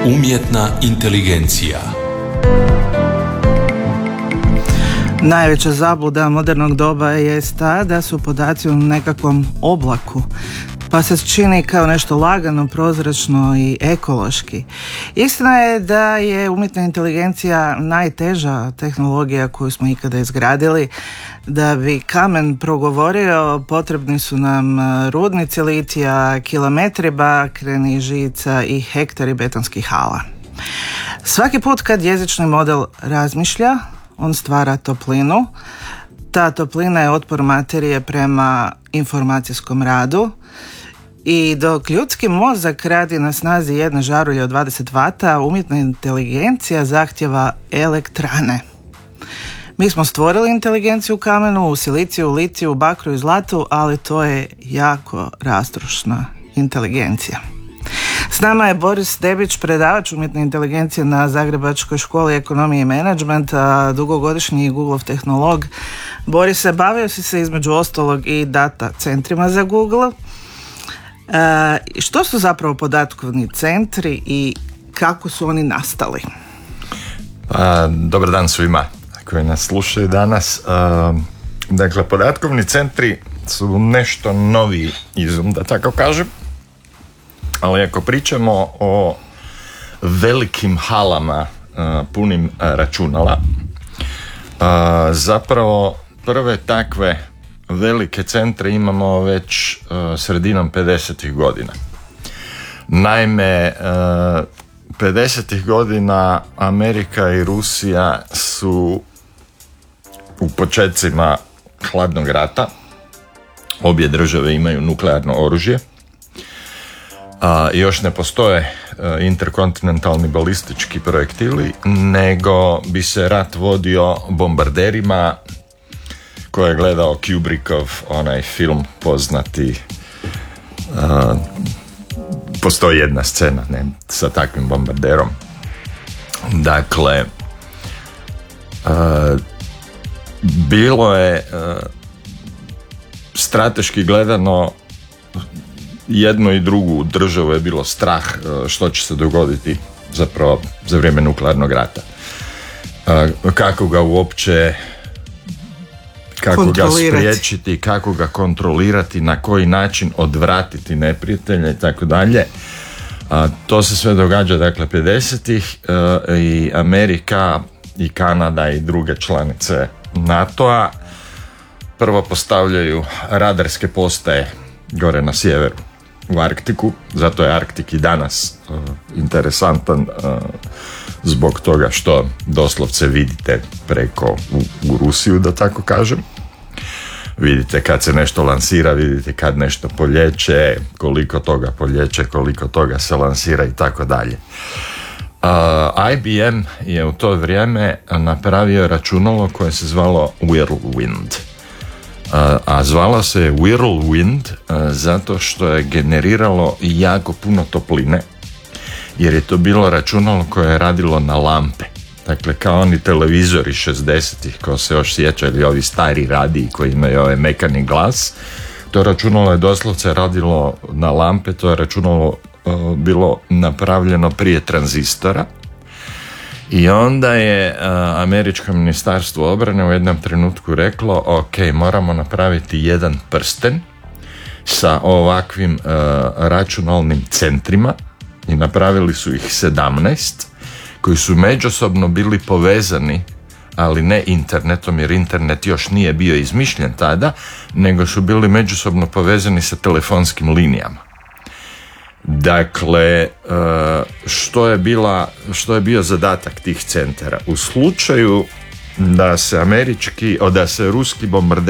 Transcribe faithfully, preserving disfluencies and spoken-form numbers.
Umjetna inteligencija. Najveća zabluda modernog doba je ta da su podaci u nekakvom oblaku, pa se čini kao nešto lagano, prozračno i ekološki. Istina je da je umjetna inteligencija najteža tehnologija koju smo ikada izgradili. Da bi kamen progovorio, potrebni su nam rudnici litija, kilometri bakrenih žica i hektari betonskih hala. Svaki put kad jezični model razmišlja, on stvara toplinu. Ta toplina je otpor materije prema informacijskom radu. I dok ljudski mozak radi na snazi jedne žarulje od dvadeset vata, umjetna inteligencija zahtjeva elektrane. Mi smo stvorili inteligenciju u kamenu, u siliciju, litiju, bakru i zlatu, ali to je jako rastrošna inteligencija. S nama je Boris Debić, predavač umjetne inteligencije na Zagrebačkoj školi ekonomije i menadžmenta, dugogodišnji Googlov tehnolog. Borise, bavio si se između ostalog i data centrima za Google. E, što su zapravo podatkovni centri i kako su oni nastali? Pa, dobar dan svima koji nas slušaju danas. E, dakle, podatkovni centri su nešto novi izum, da tako kažem. Ali ako pričamo o velikim halama uh, punim uh, računala, uh, zapravo prve takve velike centre imamo već uh, sredinom pedesetih godina. Naime, uh, pedesetih godina Amerika i Rusija su u početcima hladnog rata. Obje države imaju nuklearno oružje. A, još ne postoje a, interkontinentalni balistički projektili, nego bi se rat vodio bombarderima koje je gledao Kubrickov onaj film poznati. A, postoji jedna scena, ne, sa takvim bombarderom. Dakle, a, bilo je a, strateški gledano jednu i drugu državu je bilo strah što će se dogoditi zapravo za vrijeme nuklearnog rata. Kako ga uopće kako ga spriječiti, kako ga kontrolirati, na koji način odvratiti neprijatelja i tako dalje. To se sve događa dakle pedesetih i Amerika i Kanada i druge članice NATO-a prvo postavljaju radarske postaje gore na sjeveru u Arktiku, zato je Arktik i danas uh, interesantan uh, zbog toga što doslovce vidite preko u, u Rusiju, da tako kažem. Vidite kad se nešto lansira, vidite kad nešto polječe, koliko toga polječe, koliko toga se lansira i tako dalje. I B M je u to vrijeme napravio računalo koje se zvalo Whirlwind. A zvalo se je Whirlwind zato što je generiralo jako puno topline, jer je to bilo računalo koje je radilo na lampe. Dakle, kao oni televizori šezdesetih, ko se još sjeća, ili ovi stari radiji koji imaju ovaj mekani glas, to računalo je doslovce radilo na lampe, to je računalo uh, bilo napravljeno prije tranzistora. I onda je uh, američko ministarstvo obrane u jednom trenutku reklo, ok, moramo napraviti jedan prsten sa ovakvim uh, računalnim centrima, i napravili su ih sedamnaest koji su međusobno bili povezani, ali ne internetom, jer internet još nije bio izmišljen tada, nego su bili međusobno povezani sa telefonskim linijama. Dakle, što je bila, što je bio zadatak tih centara? U slučaju da se američki, da se ruski bombarder